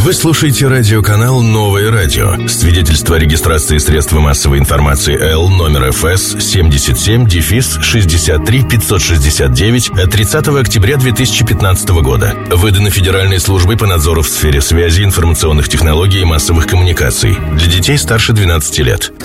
Вы слушаете радиоканал «Новое радио». Свидетельство о регистрации средства массовой информации Л номер ФС 77-63-569 от 30 октября 2015 года. Выдано Федеральной службой по надзору в сфере связи, информационных технологий и массовых коммуникаций. Для детей старше 12 лет.